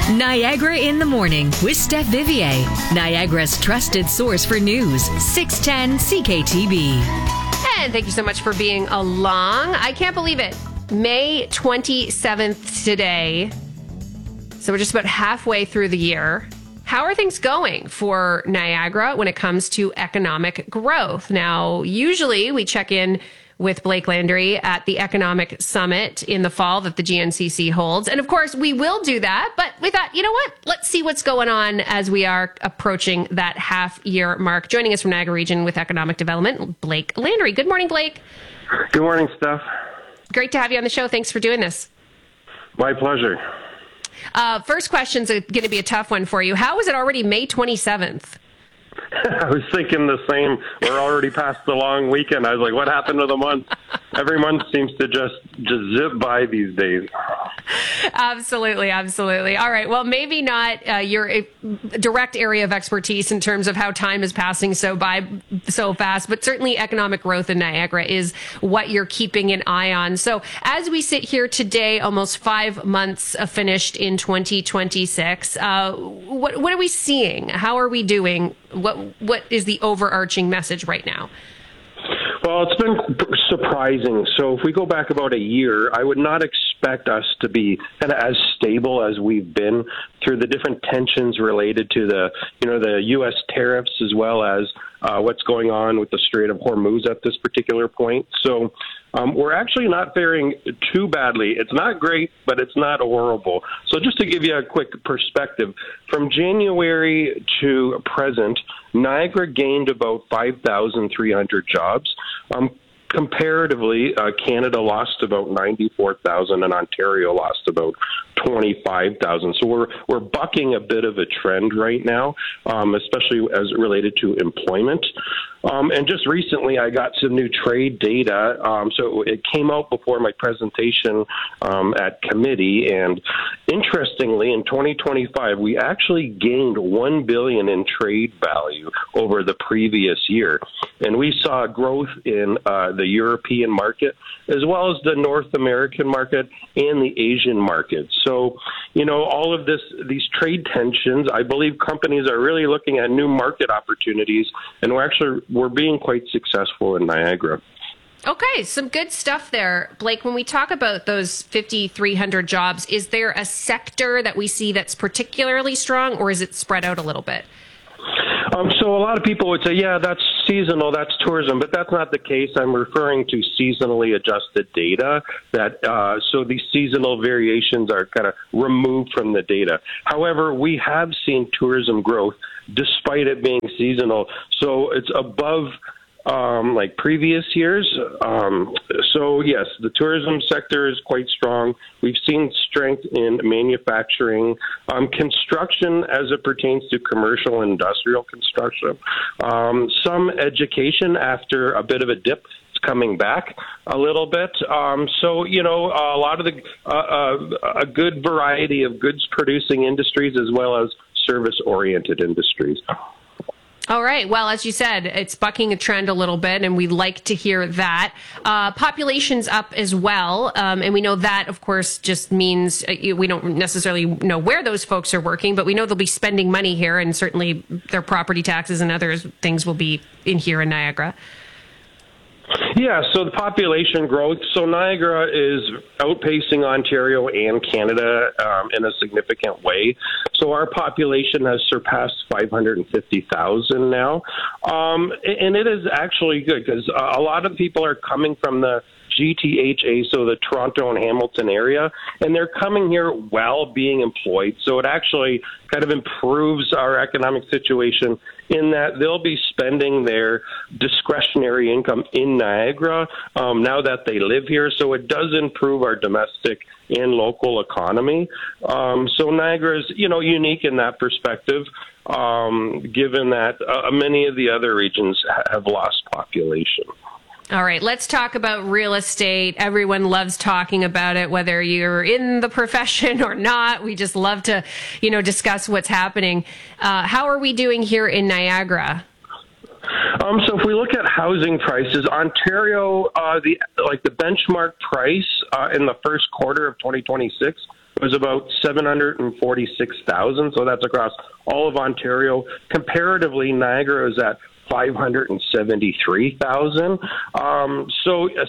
Niagara in the Morning with Steph Vivier, Niagara's trusted source for news, 610 CKTB. And thank you so much for being along. I can't believe it. May 27th today. So we're just about halfway through the year. How are things going for Niagara when it comes to economic growth? Now, usually we check in with Blake Landry at the Economic Summit in the fall that the GNCC holds. And of course, we will do that. But we thought, you know what? Let's see what's going on as we are approaching that half-year mark. Joining us from Niagara Region with Economic Development, Blake Landry. Good morning, Blake. Good morning, Steph. Great to have you on the show. Thanks for doing this. My pleasure. First question's going to be a tough one for you. How is it already May 27th? I was thinking the same. We're already past the long weekend. I was like, what happened to the month? Every month seems to just zip by these days. Absolutely. All right. Well, maybe not your direct area of expertise in terms of how time is passing so fast, but certainly economic growth in Niagara is what you're keeping an eye on. So as we sit here today, almost 5 months finished in 2026, what are we seeing? How are we doing? What is the overarching message right now? Well, it's been surprising. So if we go back about a year, I would not expect us to be kind of as stable as we've been through the different tensions related to the U.S. tariffs, as well as what's going on with the Strait of Hormuz at this particular point. So we're actually not faring too badly. It's not great, but it's not horrible. So just to give you a quick perspective, from January to present, Niagara gained about 5,300 jobs. Comparatively, Canada lost about 94,000 and Ontario lost about 25,000. So we're bucking a bit of a trend right now, especially as related to employment. And just recently, I got some new trade data. So it came out before my presentation at committee. And interestingly, in 2025, we actually gained $1 billion in trade value over the previous year. And we saw growth in the European market, as well as the North American market and the Asian market. So, all of these trade tensions, I believe companies are really looking at new market opportunities, and we're being quite successful in Niagara. Okay, some good stuff there. Blake, when we talk about those 5,300 jobs, is there a sector that we see that's particularly strong, or is it spread out a little bit? So a lot of people would say, yeah, that's seasonal, that's tourism, but that's not the case. I'm referring to seasonally adjusted data so these seasonal variations are kind of removed from the data. However, we have seen tourism growth despite it being seasonal. So it's above like previous years. So yes, the tourism sector is quite strong. We've seen strength in manufacturing, construction as it pertains to commercial and industrial construction, some education after a bit of a dip. Coming back a little bit. So, a lot of a good variety of goods producing industries as well as service oriented industries. All right. Well, as you said, it's bucking a trend a little bit, and we like to hear that. Population's up as well, and we know that, of course, just means we don't necessarily know where those folks are working, but we know they'll be spending money here, and certainly their property taxes and other things will be in here in Niagara. Yeah, so the population growth. So Niagara is outpacing Ontario and Canada in a significant way. So our population has surpassed 550,000 now. And it is actually good because a lot of people are coming from the GTHA, so the Toronto and Hamilton area, and they're coming here while being employed. So it actually kind of improves our economic situation in that they'll be spending their discretionary income in Niagara now that they live here. So it does improve our domestic and local economy. So Niagara is, unique in that perspective, given that many of the other regions have lost population. All right, let's talk about real estate. Everyone loves talking about it, whether you're in the profession or not. We just love to, discuss what's happening. How are we doing here in Niagara? So if we look at housing prices, Ontario, the benchmark price in the first quarter of 2026 was about 746,000. So that's across all of Ontario. Comparatively, Niagara is at 573,000. So a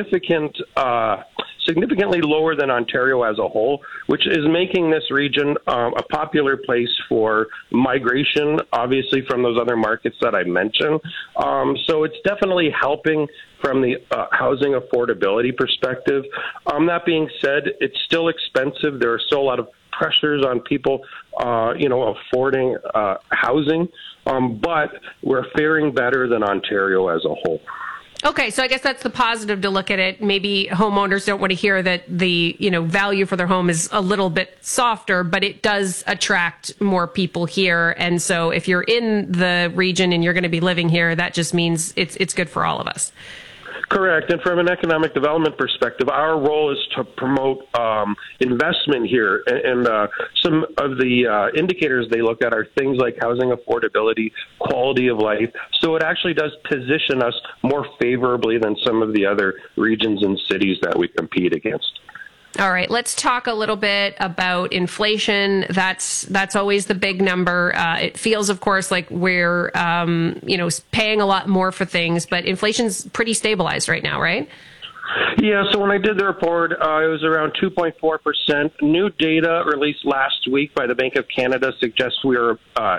significantly lower than Ontario as a whole, which is making this region a popular place for migration, obviously from those other markets that I mentioned. So it's definitely helping from the housing affordability perspective. That being said, it's still expensive. There are still a lot of pressures on people, affording housing. But we're faring better than Ontario as a whole. Okay, so I guess that's the positive to look at it. Maybe homeowners don't want to hear that the value for their home is a little bit softer, but it does attract more people here. And so if you're in the region and you're going to be living here, that just means it's good for all of us. Correct. And from an economic development perspective, our role is to promote investment here. And some of the indicators they look at are things like housing affordability, quality of life. So it actually does position us more favorably than some of the other regions and cities that we compete against. All right, let's talk a little bit about inflation. That's always the big number. It feels, of course, like we're paying a lot more for things, but inflation's pretty stabilized right now, right? Yeah, so when I did the report, it was around 2.4%. New data released last week by the Bank of Canada suggests we are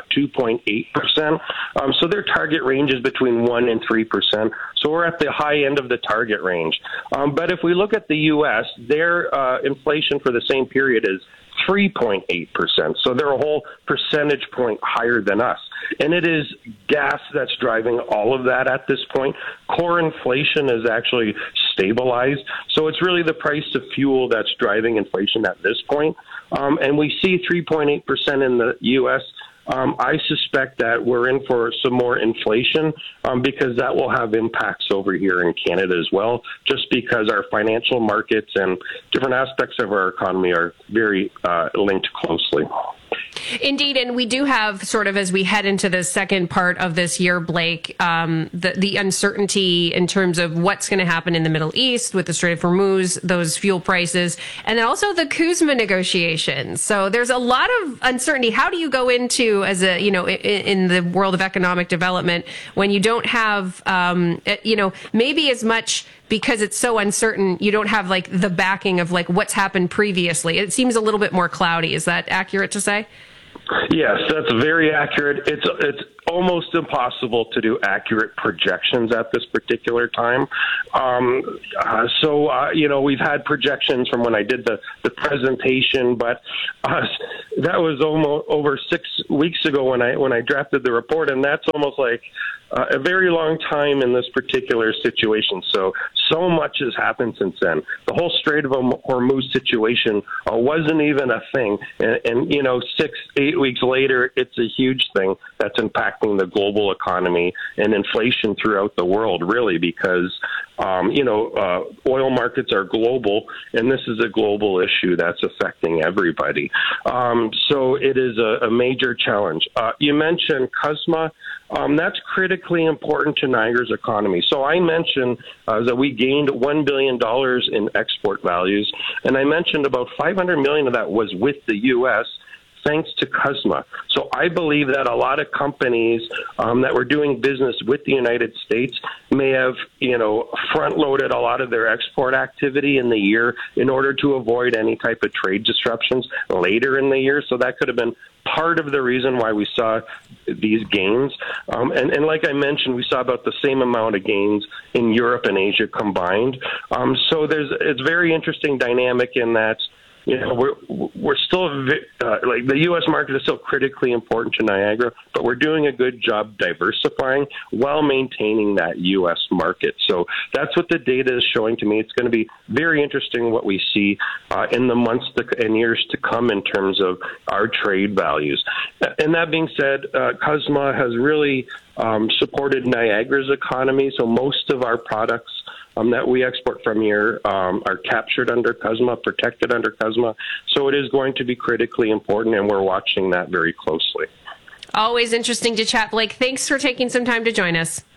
2.8%. So their target range is between 1% and 3%. So we're at the high end of the target range. But if we look at the U.S., their inflation for the same period is 3.8%. So they're a whole percentage point higher than us. And it is gas that's driving all of that at this point. Core inflation is actually stabilized. So it's really the price of fuel that's driving inflation at this point. And we see 3.8% in the U.S. I suspect that we're in for some more inflation because that will have impacts over here in Canada as well, just because our financial markets and different aspects of our economy are very linked closely. Indeed, and we do have sort of, as we head into the second part of this year, Blake, the uncertainty in terms of what's going to happen in the Middle East with the Strait of Hormuz, those fuel prices, and then also the CUSMA negotiations. So there's a lot of uncertainty. How do you go into, as a, in the world of economic development, when you don't have, maybe as much, because it's so uncertain, you don't have like the backing of like what's happened previously. It seems a little bit more cloudy. Is that accurate to say? Yes, that's very accurate. It's almost impossible to do accurate projections at this particular time. We've had projections from when I did the presentation, but that was almost over 6 weeks ago when I drafted the report, and that's almost like a very long time in this particular situation. So much has happened since then. The whole Strait of Hormuz situation wasn't even a thing. And 6-8 weeks later, it's a huge thing that's impacting the global economy and inflation throughout the world, really, because, oil markets are global, and this is a global issue that's affecting everybody. So it is a major challenge. You mentioned CUSMA. That's critically important to Niagara's economy. So I mentioned that we gained $1 billion in export values, and I mentioned about $500 million of that was with the U.S., thanks to CUSMA. So I believe that a lot of companies that were doing business with the United States may have, front-loaded a lot of their export activity in the year in order to avoid any type of trade disruptions later in the year. So that could have been part of the reason why we saw these gains. And like I mentioned, we saw about the same amount of gains in Europe and Asia combined. So it's very interesting dynamic in that, we're still the U.S. market is still critically important to Niagara, but we're doing a good job diversifying while maintaining that U.S. market. So that's what the data is showing to me. It's going to be very interesting what we see in the months and years to come in terms of our trade values. And that being said, CUSMA has really supported Niagara's economy. So most of our products that we export from here are captured under CUSMA, protected under CUSMA. So it is going to be critically important, and we're watching that very closely. Always interesting to chat, Blake. Thanks for taking some time to join us.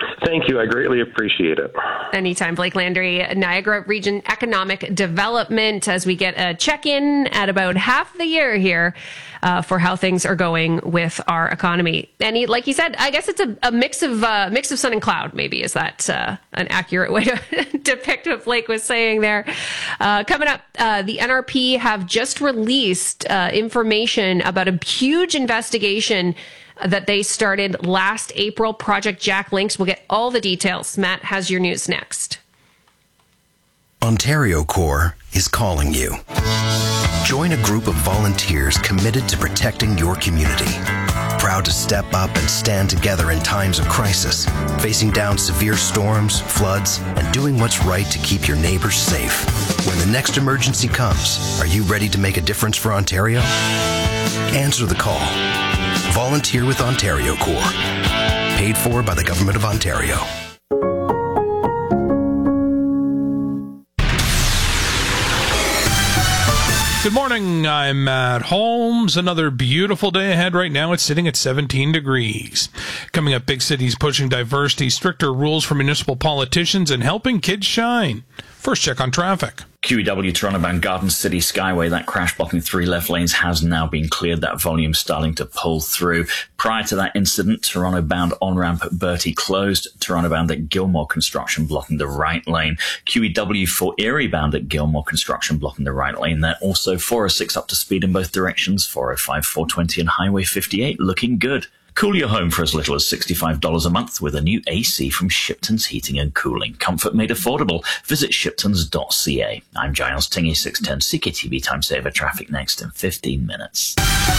Thank you. I greatly appreciate it. Anytime, Blake Landry, Niagara Region Economic Development, as we get a check-in at about half the year here for how things are going with our economy. And like he said, I guess it's a mix of sun and cloud, maybe. Is that an accurate way to depict what Blake was saying there? Coming up, the NRP have just released information about a huge investigation that they started last April, Project Jack Links. We'll get all the details. Matt has your news next. Ontario Corps is calling you. Join a group of volunteers committed to protecting your community. Proud to step up and stand together in times of crisis, facing down severe storms, floods, and doing what's right to keep your neighbors safe. When the next emergency comes, are you ready to make a difference for Ontario? Answer the call. Volunteer with Ontario Corps. Paid for by the Government of Ontario. Good morning, I'm Matt Holmes. Another beautiful day ahead right now. It's sitting at 17 degrees. Coming up, big cities pushing diversity, stricter rules for municipal politicians, and helping kids shine. First check on traffic. QEW Toronto-bound Garden City Skyway, that crash blocking 3 left lanes has now been cleared. That volume starting to pull through. Prior to that incident, Toronto-bound on-ramp at Bertie closed. Toronto-bound at Gilmore Construction blocking the right lane. QEW for Erie-bound at Gilmore Construction blocking the right lane. There also 406 up to speed in both directions. 405, 420 and Highway 58 looking good. Cool your home for as little as $65 a month with a new AC from Shipton's Heating and Cooling. Comfort made affordable. Visit shiptons.ca. I'm Giles Tingy, 610 CKTV Time Saver. Traffic next in 15 minutes.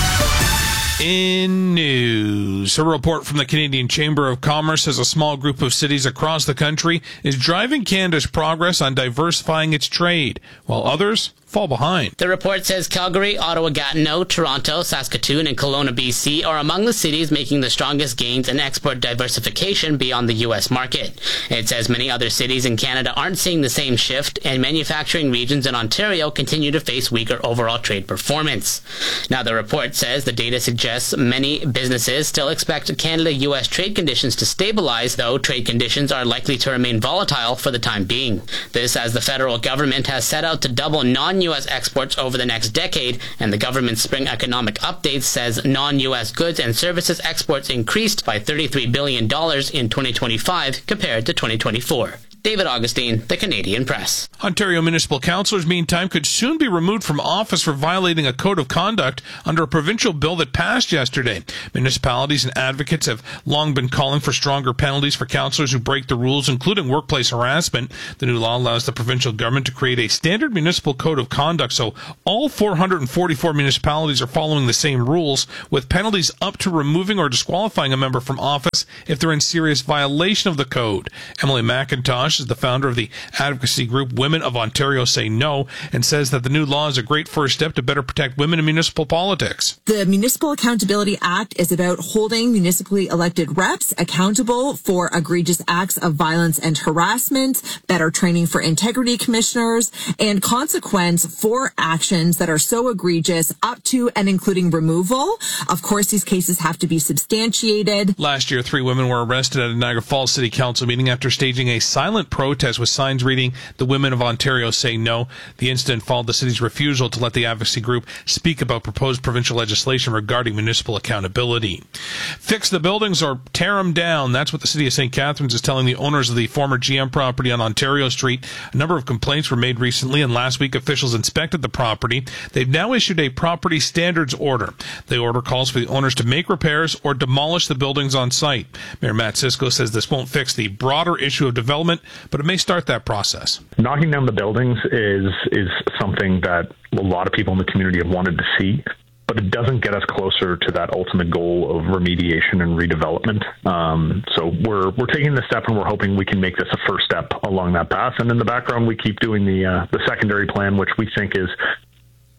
In news, a report from the Canadian Chamber of Commerce says a small group of cities across the country is driving Canada's progress on diversifying its trade, while others fall behind. The report says Calgary, Ottawa, Gatineau, Toronto, Saskatoon, and Kelowna, BC are among the cities making the strongest gains in export diversification beyond the U.S. market. It says many other cities in Canada aren't seeing the same shift, and manufacturing regions in Ontario continue to face weaker overall trade performance. Now, the report says the data suggests many businesses still expect Canada-U.S. trade conditions to stabilize, though trade conditions are likely to remain volatile for the time being. This as the federal government has set out to double non-U.S. exports over the next decade, and the government's spring economic update says non-U.S. goods and services exports increased by $33 billion in 2025 compared to 2024. David Augustine, The Canadian Press. Ontario municipal councillors, meantime, could soon be removed from office for violating a code of conduct under a provincial bill that passed yesterday. Municipalities and advocates have long been calling for stronger penalties for councillors who break the rules, including workplace harassment. The new law allows the provincial government to create a standard municipal code of conduct, so all 444 municipalities are following the same rules, with penalties up to removing or disqualifying a member from office if they're in serious violation of the code. Emily McIntosh is the founder of the advocacy group Women of Ontario Say No, and says that the new law is a great first step to better protect women in municipal politics. The Municipal Accountability Act is about holding municipally elected reps accountable for egregious acts of violence and harassment, better training for integrity commissioners, and consequence for actions that are so egregious up to and including removal. Of course, these cases have to be substantiated. Last year, 3 women were arrested at a Niagara Falls City Council meeting after staging a silent protest with signs reading, "The Women of Ontario Say No." The incident followed the city's refusal to let the advocacy group speak about proposed provincial legislation regarding municipal accountability. Fix the buildings or tear them down. That's what the city of St. Catharines is telling the owners of the former GM property on Ontario Street. A number of complaints were made recently, and last week officials inspected the property. They've now issued a property standards order. The order calls for the owners to make repairs or demolish the buildings on site. Mayor Matt Cisco says this won't fix the broader issue of development, but it may start that process. Knocking down the buildings is something that a lot of people in the community have wanted to see, but it doesn't get us closer to that ultimate goal of remediation and redevelopment. So we're taking this step, and we're hoping we can make this a first step along that path. And in the background, we keep doing the secondary plan, which we think is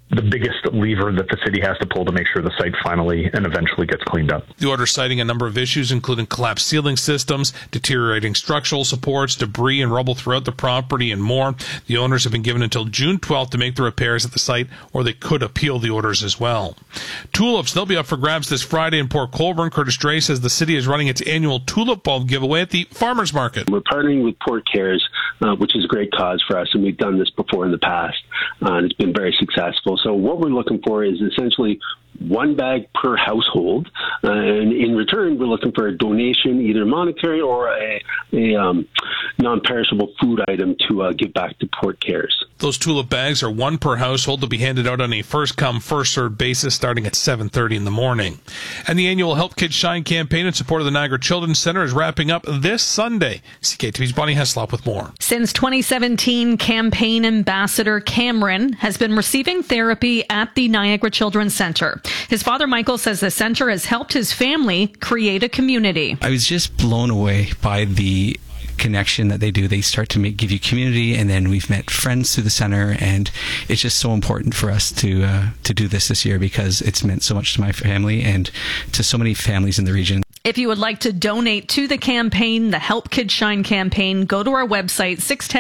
the biggest lever that the city has to pull to make sure the site finally and eventually gets cleaned up. The order citing a number of issues, including collapsed ceiling systems, deteriorating structural supports, debris and rubble throughout the property, and more. The owners have been given until June 12th to make the repairs at the site, or they could appeal the orders as well. Tulips, they'll be up for grabs this Friday in Port Colborne. Curtis Dray says the city is running its annual tulip bulb giveaway at the farmers market. We're partnering with Port Cares, which is a great cause for us, and we've done this before in the past, and it's been very successful. So what we're looking for is essentially one bag per household, and in return, we're looking for a donation, either monetary or a non-perishable food item to give back to Port Cares. Those tulip bags are one per household to be handed out on a first-come, first-served basis starting at 7:30 in the morning. And the annual Help Kids Shine campaign in support of the Niagara Children's Centre is wrapping up this Sunday. CKTV's Bonnie Heslop with more. Since 2017, campaign ambassador Cameron has been receiving therapy at the Niagara Children's Centre. His father, Michael, says the centre has helped his family create a community. I was just blown away by the connection that they do. They start to give you community, and then we've met friends through the center, and it's just so important for us to do this year because it's meant so much to my family and to so many families in the region. If you would like to donate to the campaign, the Help Kids Shine campaign, go to our website,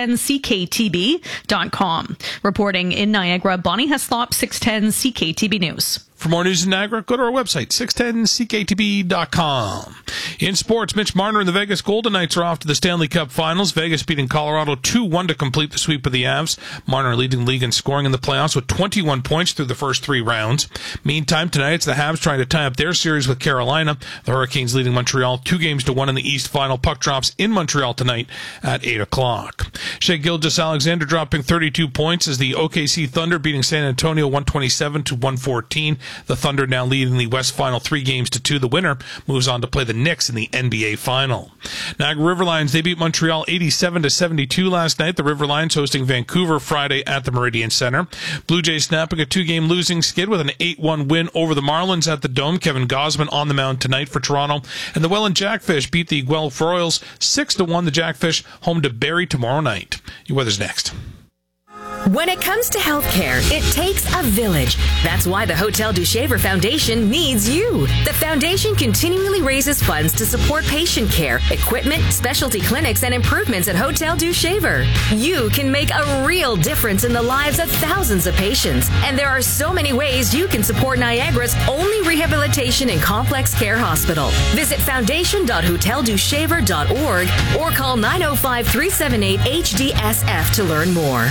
610ckTB.com. Reporting in Niagara, Bonnie Heslop, 610 CKTB News. For more news in Niagara, go to our website, 610ckTB.com. In sports, Mitch Marner and the Vegas Golden Knights are off to the Stanley Cup Finals. Vegas beating Colorado 2-1 to complete the sweep of the Avs. Marner leading the league in scoring in the playoffs with 21 points through the first 3 rounds. Meantime, tonight it's the Habs trying to tie up their series with Carolina. The Hurricanes leading Montreal 2-1 in the East Final. Puck drops in Montreal tonight at 8 o'clock. Shea Gilgeous-Alexander dropping 32 points as the OKC Thunder beating San Antonio 127-114. The Thunder now leading the West Final 3-2. The winner moves on to play the Knicks in the NBA Final. Niagara Riverlions, they beat Montreal 87-72 last night. The Riverlions hosting Vancouver Friday at the Meridian Center. Blue Jays snapping a 2-game losing skid with an 8-1 win over the Marlins at the Dome. Kevin Gausman on the mound tonight for Toronto. And the Welland Jackfish beat the Guelph Royals 6-1. The Jackfish home to Barrie tomorrow night. Your weather's next. When it comes to healthcare, it takes a village. That's why the Hotel du Shaver Foundation needs you. The foundation continually raises funds to support patient care, equipment, specialty clinics, and improvements at Hotel du Shaver. You can make a real difference in the lives of thousands of patients. And there are so many ways you can support Niagara's only rehabilitation and complex care hospital. Visit foundation.hoteldushaver.org or call 905-378-HDSF to learn more.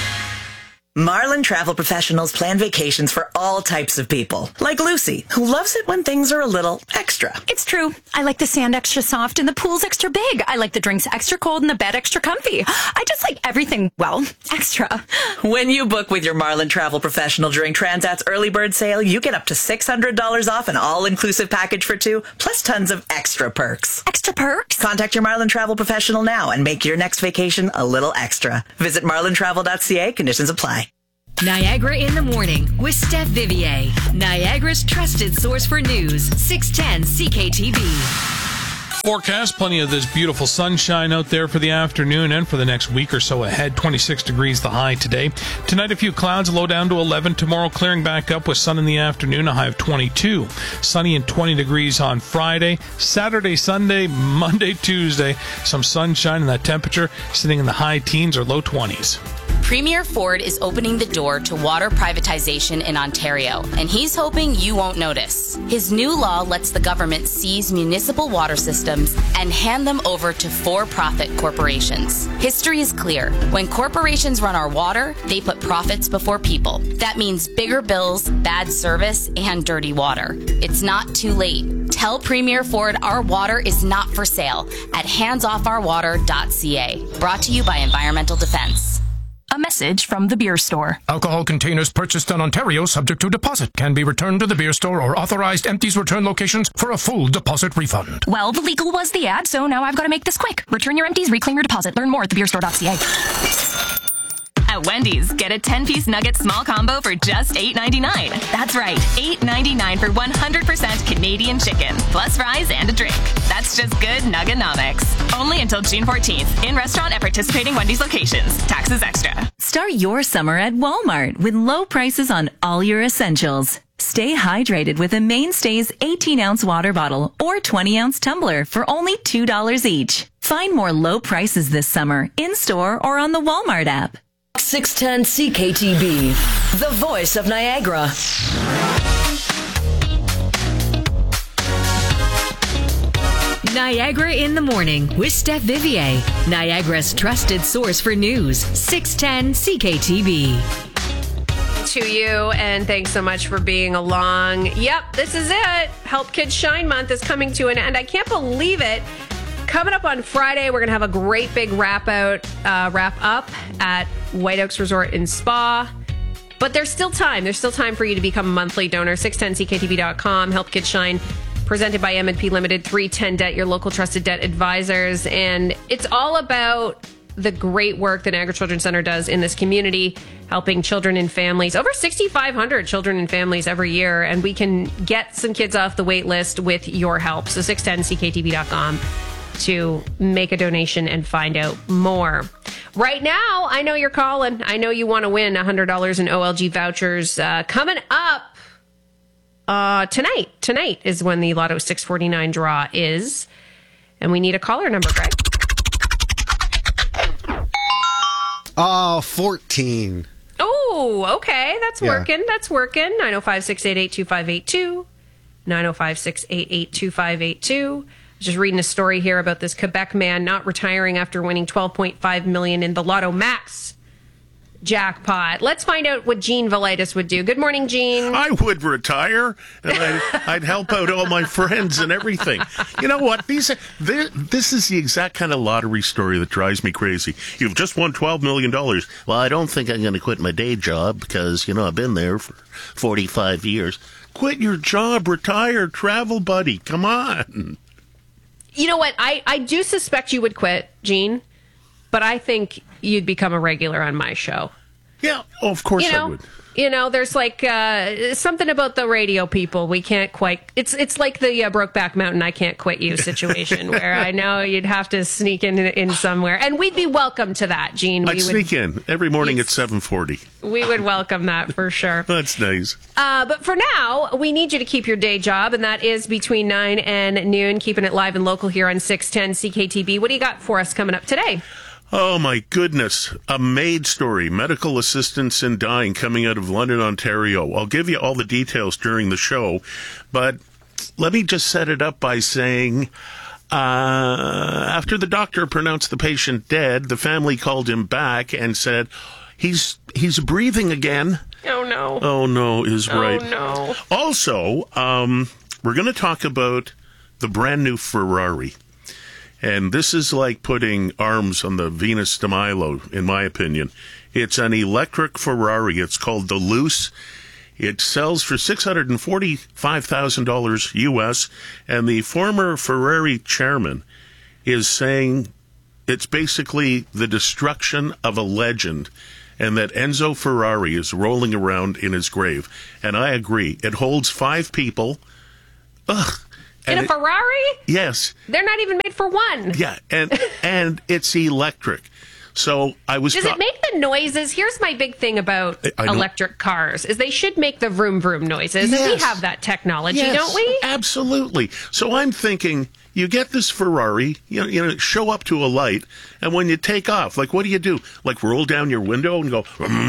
Marlin Travel Professionals plan vacations for all types of people. Like Lucy, who loves it when things are a little extra. It's true. I like the sand extra soft and the pool's extra big. I like the drinks extra cold and the bed extra comfy. I just like everything, well, extra. When you book with your Marlin Travel Professional during Transat's early bird sale, you get up to $600 off an all-inclusive package for 2, plus tons of extra perks. Extra perks? Contact your Marlin Travel Professional now and make your next vacation a little extra. Visit marlintravel.ca. Conditions apply. Niagara in the Morning with Steph Vivier, Niagara's trusted source for news, 610 CKTV. Forecast, plenty of this beautiful sunshine out there for the afternoon and for the next week or so ahead. 26 degrees the high today. Tonight, a few clouds, low down to 11. Tomorrow, clearing back up with sun in the afternoon, a high of 22. Sunny and 20 degrees on Friday. Saturday, Sunday, Monday, Tuesday, some sunshine and that temperature sitting in the high teens or low 20s. Premier Ford is opening the door to water privatization in Ontario, and he's hoping you won't notice. His new law lets the government seize municipal water systems and hand them over to for-profit corporations. History is clear. When corporations run our water, they put profits before people. That means bigger bills, bad service, and dirty water. It's not too late. Tell Premier Ford our water is not for sale at handsoffourwater.ca. Brought to you by Environmental Defense. A message from the beer store. Alcohol containers purchased in Ontario subject to deposit can be returned to the beer store or authorized empties return locations for a full deposit refund. Well, the legal was the ad, so now I've got to make this quick. Return your empties, reclaim your deposit. Learn more at thebeerstore.ca. At Wendy's, get a 10-piece nugget small combo for just $8.99. That's right, $8.99 for 100% Canadian chicken, plus fries and a drink. That's just good Nuggenomics. Only until June 14th. In restaurant at participating Wendy's locations. Taxes extra. Start your summer at Walmart with low prices on all your essentials. Stay hydrated with a Mainstays 18-ounce water bottle or 20-ounce tumbler for only $2 each. Find more low prices this summer in-store or on the Walmart app. 610 CKTB, the voice of Niagara. Niagara in the Morning with Steph Vivier, Niagara's trusted source for news. 610 CKTB. To you, and thanks so much for being along. Yep, this is it. Help Kids Shine Month is coming to an end. I can't believe it. Coming up on Friday, we're going to have a great big wrap up at White Oaks Resort and Spa. But there's still time. There's still time for you to become a monthly donor. 610CKTB.com. Help Kids Shine. Presented by M&P Limited, 310 Debt, your local trusted debt advisors. And it's all about the great work the Niagara Children's Center does in this community, helping children and families. Over 6,500 children and families every year. And we can get some kids off the wait list with your help. So 610CKTB.com to make a donation and find out more. Right now, I know you're calling. I know you want to win $100 in OLG vouchers. Coming up tonight. Tonight is when the Lotto 649 draw is. And we need a caller number, Greg. 14. Oh, okay. That's working. That's working. 905-688-2582. 905-688-2582. Just reading a story here about this Quebec man not retiring after winning $12.5 million in the Lotto Max jackpot. Let's find out what Gene Velitis would do. Good morning, Gene. I would retire, and I'd help out all my friends and everything. You know what? This is the exact kind of lottery story that drives me crazy. You've just won $12 million. Well, I don't think I'm going to quit my day job because, I've been there for 45 years. Quit your job, retire, travel buddy. Come on. You know what? I do suspect you would quit, Gene, but I think you'd become a regular on my show. Yeah, of course I would. There's like something about the radio people. We can't quite. It's like the Brokeback Mountain, I can't quit you situation where I know you'd have to sneak in somewhere. And we'd be welcome to that, Gene. I'd sneak in every morning at 7:40. We would welcome that for sure. That's nice. But for now, we need you to keep your day job, and that is between 9 and noon, keeping it live and local here on 610 CKTB. What do you got for us coming up today? Oh, my goodness. A MAID story, medical assistance in dying, coming out of London, Ontario. I'll give you all the details during the show, but let me just set it up by saying, after the doctor pronounced the patient dead, the family called him back and said, he's breathing again. Oh, no. Oh, no is right. Oh, no. Also, we're going to talk about the brand new Ferrari. And this is like putting arms on the Venus de Milo, in my opinion. It's an electric Ferrari. It's called the Luce. It sells for $645,000 US. And the former Ferrari chairman is saying it's basically the destruction of a legend, and that Enzo Ferrari is rolling around in his grave. And I agree. It holds 5 people. Ugh. In a Ferrari? Yes. They're not even made for one. Yeah, and it's electric. So I was. Does it make the noises? Here's my big thing about electric cars: is they should make the vroom vroom noises. Yes. And we have that technology, don't we? Absolutely. So I'm thinking, you get this Ferrari, show up to a light, and when you take off, like, what do? Like, roll down your window and go.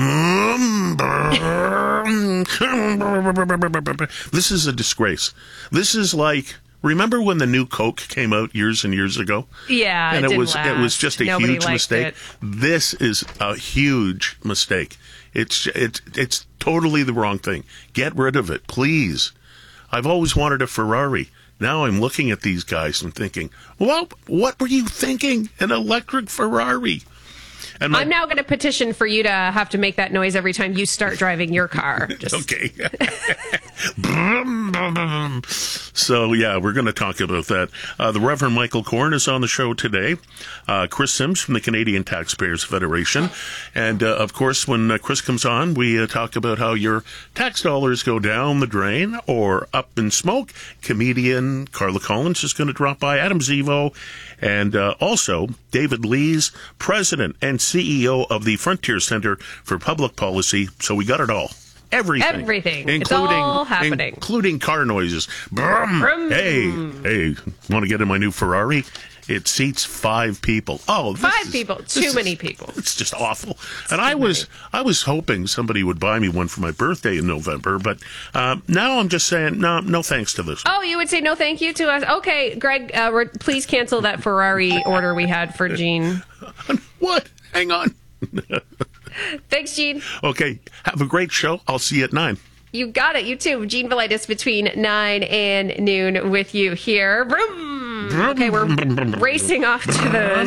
This is a disgrace. This is like. Remember when the new Coke came out years and years ago? Yeah, and it was just a Nobody huge liked mistake. it. This is a huge mistake. It's totally the wrong thing. Get rid of it, please. I've always wanted a Ferrari. Now I'm looking at these guys and thinking, well, what were you thinking? An electric Ferrari. And I'm now going to petition for you to have to make that noise every time you start driving your car. Okay. So, yeah, we're going to talk about that. The Reverend Michael Korn is on the show today. Chris Sims from the Canadian Taxpayers Federation. And, of course, when Chris comes on, we talk about how your tax dollars go down the drain or up in smoke. Comedian Carla Collins is going to drop by. Adam Zivo. And also, David Lees, President and CEO of the Frontier Center for Public Policy. So we got it all. Everything. It's all happening. Including car noises. Brum. Brum. Hey, want to get in my new Ferrari? It seats 5 people. Oh, five people. Too many people. It's just awful. And I was hoping somebody would buy me one for my birthday in November, but now I'm just saying no thanks to this. Oh, you would say no thank you to us? Okay, Greg, please cancel that Ferrari order we had for Gene. What? Hang on. Thanks, Gene. Okay, have a great show. I'll see you at 9. You got it. You too. Gene Velitis between 9 and noon with you here. Vroom. Okay, we're racing off to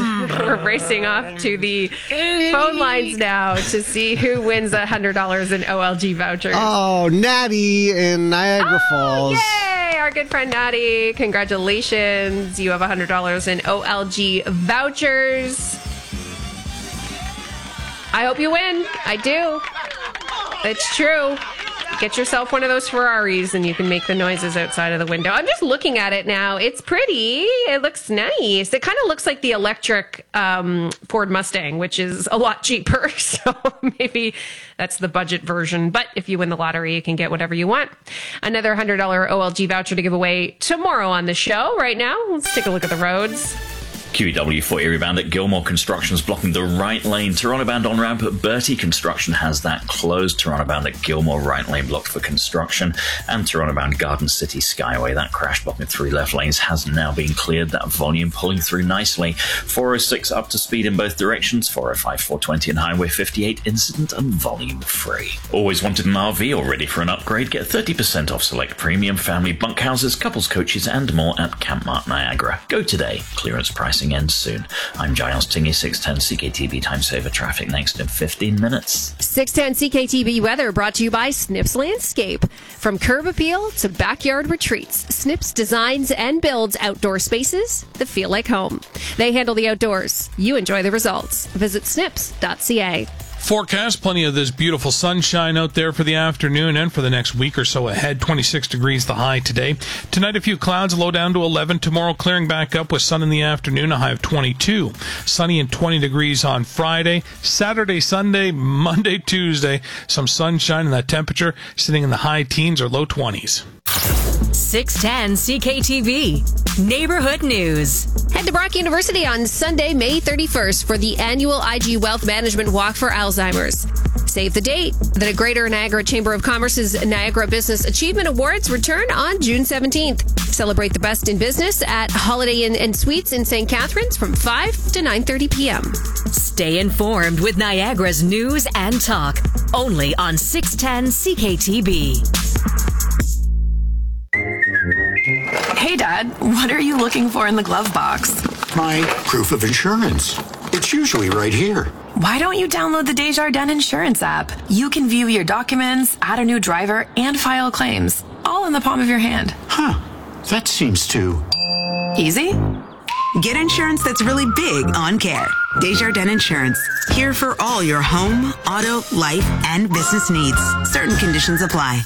the phone lines now to see who wins $100 in OLG vouchers. Oh, Natty in Niagara Falls. Yay! Our good friend Natty. Congratulations. You have $100 in OLG vouchers. I hope you win. I do. It's true. Get yourself one of those Ferraris and you can make the noises outside of the window. I'm just looking at it now. It's pretty. It looks nice. It kind of looks like the electric Ford Mustang, which is a lot cheaper. So maybe that's the budget version. But if you win the lottery, you can get whatever you want. Another $100 OLG voucher to give away tomorrow on the show. Right now, let's take a look at the roads. QEW for Erie Bound at Gilmore Construction's blocking the right lane. Toronto bound on ramp at Bertie Construction has that closed. Toronto bound at Gilmore right lane blocked for construction. And Toronto bound Garden City Skyway, that crash blocking 3 left lanes has now been cleared. That volume pulling through nicely. 406 up to speed in both directions. 405, 420 and Highway 58 incident and volume free. Always wanted an RV or ready for an upgrade? Get 30% off select premium family bunkhouses, couples coaches and more at Camp Mart Niagara. Go today. Clearance pricing ends soon. I'm Giles Tingy, 610 CKTB Time Saver Traffic next in 15 minutes. 610 CKTB weather brought to you by Snips Landscape. From curb appeal to backyard retreats, Snips designs and builds outdoor spaces that feel like home. They handle the outdoors. You enjoy the results. Visit snips.ca. Forecast, plenty of this beautiful sunshine out there for the afternoon and for the next week or so ahead. 26 degrees the high today. Tonight, a few clouds, low down to 11. Tomorrow, clearing back up with sun in the afternoon, a high of 22. Sunny and 20 degrees on Friday. Saturday, Sunday, Monday, Tuesday, some sunshine and that temperature sitting in the high teens or low 20s. 610 CKTV Neighborhood News. Head to Brock University on Sunday, May 31st for the annual IG Wealth Management Walk for Alzheimer's. Save the date. The Greater Niagara Chamber of Commerce's Niagara Business Achievement Awards return on June 17th. Celebrate the best in business at Holiday Inn and Suites in St. Catharines from 5 to 9:30 p.m. Stay informed with Niagara's news and talk. Only on 610 CKTB. Hey, Dad, what are you looking for in the glove box? My proof of insurance. It's usually right here. Why don't you download the Desjardins Insurance app? You can view your documents, add a new driver, and file claims, all in the palm of your hand. Huh. That seems too easy. Get insurance that's really big on care. Desjardins Insurance. Here for all your home, auto, life, and business needs. Certain conditions apply.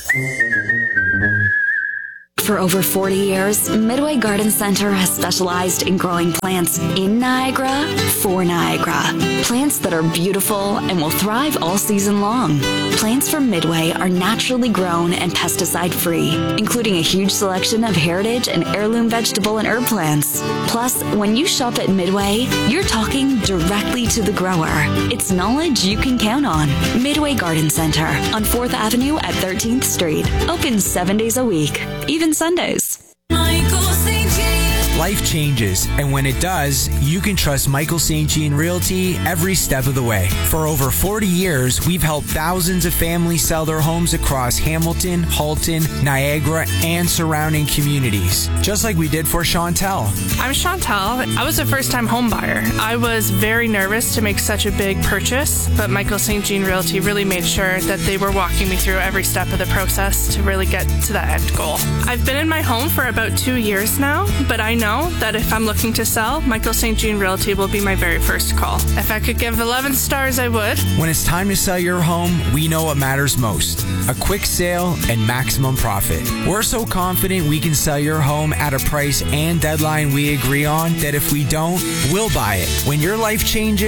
For over 40 years, Midway Garden Center has specialized in growing plants in Niagara for Niagara. Plants that are beautiful and will thrive all season long. Plants from Midway are naturally grown and pesticide-free, including a huge selection of heritage and heirloom vegetable and herb plants. Plus, when you shop at Midway, you're talking directly to the grower. It's knowledge you can count on. Midway Garden Center on 4th Avenue at 13th Street. Open 7 days a week, even Sundays. Like life changes, and when it does, you can trust Michael St. Jean Realty every step of the way. For over 40 years, we've helped thousands of families sell their homes across Hamilton, Halton, Niagara, and surrounding communities, just like we did for Chantel. I'm Chantel. I was a first-time home buyer. I was very nervous to make such a big purchase, but Michael St. Jean Realty really made sure that they were walking me through every step of the process to really get to that end goal. I've been in my home for about 2 years now, but I know that if I'm looking to sell, Michael St. Jean Realty will be my very first call. If I could give 11 stars, I would. When it's time to sell your home, we know what matters most: a quick sale and maximum profit. We're so confident we can sell your home at a price and deadline we agree on that if we don't, we'll buy it. When your life changes,